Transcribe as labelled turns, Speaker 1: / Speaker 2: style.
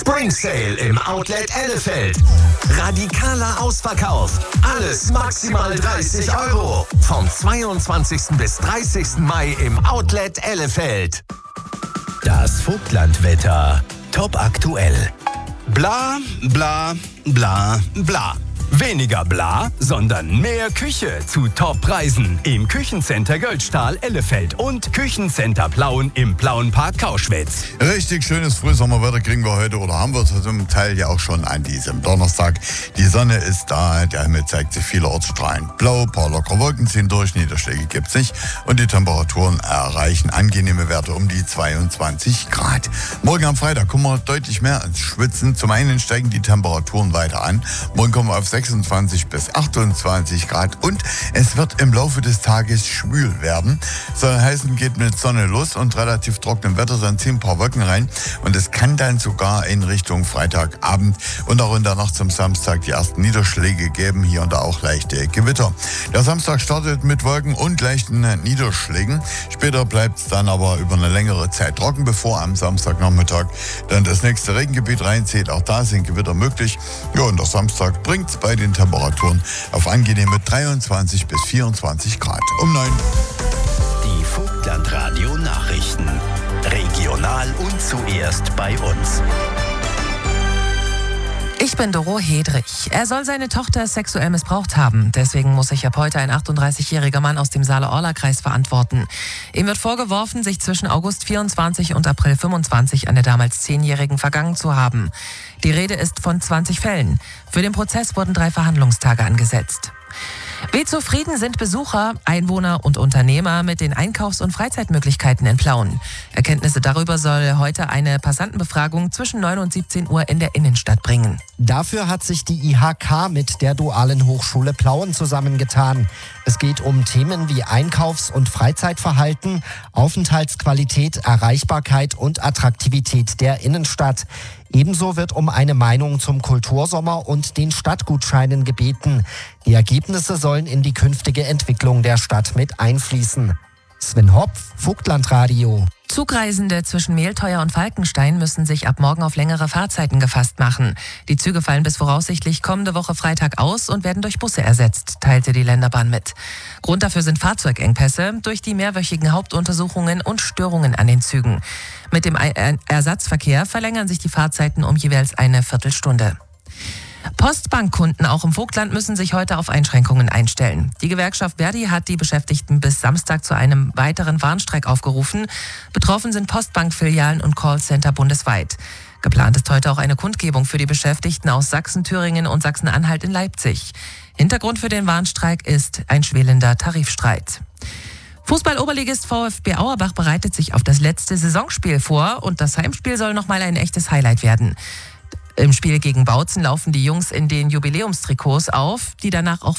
Speaker 1: Spring Sale im Outlet Ellefeld. Radikaler Ausverkauf. Alles maximal 30 €. Vom 22. bis 30. Mai im Outlet Ellefeld. Das Vogtlandwetter. Top aktuell.
Speaker 2: Bla, bla, bla, bla.
Speaker 3: Weniger bla, sondern mehr Küche zu Top-Preisen im Küchencenter Göldstahl Ellefeld und Küchencenter Plauen im Plauenpark Kauschwitz.
Speaker 4: Richtig schönes Frühsommerwetter kriegen wir heute oder haben wir zum Teil ja auch schon an diesem Donnerstag. Die Sonne ist da, der Himmel zeigt sich vielerorts strahlend blau, ein paar lockere Wolken ziehen durch, Niederschläge gibt's nicht und die Temperaturen erreichen angenehme Werte um die 22 Grad. Morgen am Freitag kommen wir deutlich mehr ins Schwitzen. Zum einen steigen die Temperaturen weiter an. Morgen kommen wir auf 26 bis 28 Grad und es wird im Laufe des Tages schwül werden. Soll heißen, geht mit Sonne los und relativ trockenem Wetter, dann ziehen ein paar Wolken rein und es kann dann sogar in Richtung Freitagabend und auch in der Nacht zum Samstag die ersten Niederschläge geben, hier und da auch leichte Gewitter. Der Samstag startet mit Wolken und leichten Niederschlägen. Später bleibt es dann aber über eine längere Zeit trocken, bevor am Samstagnachmittag dann das nächste Regengebiet reinzieht. Auch da sind Gewitter möglich. Ja, und der Samstag bringt es bei den Temperaturen auf angenehme 23 bis 24 Grad. Um 9.
Speaker 1: Die Vogtlandradio Nachrichten. Regional und zuerst bei uns.
Speaker 5: Ich bin Doro Hedrich. Er soll seine Tochter sexuell missbraucht haben. Deswegen muss sich ab heute ein 38-jähriger Mann aus dem Saale-Orla-Kreis verantworten. Ihm wird vorgeworfen, sich zwischen August 24 und April 25 an der damals 10-Jährigen vergangen zu haben. Die Rede ist von 20 Fällen. Für den Prozess wurden 3 Verhandlungstage angesetzt. Wie zufrieden sind Besucher, Einwohner und Unternehmer mit den Einkaufs- und Freizeitmöglichkeiten in Plauen? Erkenntnisse darüber soll heute eine Passantenbefragung zwischen 9 und 17 Uhr in der Innenstadt bringen.
Speaker 6: Dafür hat sich die IHK mit der Dualen Hochschule Plauen zusammengetan. Es geht um Themen wie Einkaufs- und Freizeitverhalten, Aufenthaltsqualität, Erreichbarkeit und Attraktivität der Innenstadt. Ebenso wird um eine Meinung zum Kultursommer und den Stadtgutscheinen gebeten. Die Ergebnisse sollen in die künftige Entwicklung der Stadt mit einfließen. Sven Hopf, Vogtlandradio.
Speaker 5: Zugreisende zwischen Mehlteuer und Falkenstein müssen sich ab morgen auf längere Fahrzeiten gefasst machen. Die Züge fallen bis voraussichtlich kommende Woche Freitag aus und werden durch Busse ersetzt, teilte die Länderbahn mit. Grund dafür sind Fahrzeugengpässe durch die mehrwöchigen Hauptuntersuchungen und Störungen an den Zügen. Mit dem Ersatzverkehr verlängern sich die Fahrzeiten um jeweils eine Viertelstunde. Postbankkunden auch im Vogtland müssen sich heute auf Einschränkungen einstellen. Die Gewerkschaft Verdi hat die Beschäftigten bis Samstag zu einem weiteren Warnstreik aufgerufen. Betroffen sind Postbankfilialen und Callcenter bundesweit. Geplant ist heute auch eine Kundgebung für die Beschäftigten aus Sachsen, Thüringen und Sachsen-Anhalt in Leipzig. Hintergrund für den Warnstreik ist ein schwelender Tarifstreit. Fußball-Oberligist VfB Auerbach bereitet sich auf das letzte Saisonspiel vor und das Heimspiel soll nochmal ein echtes Highlight werden. Im Spiel gegen Bautzen laufen die Jungs in den Jubiläumstrikots auf, die danach auch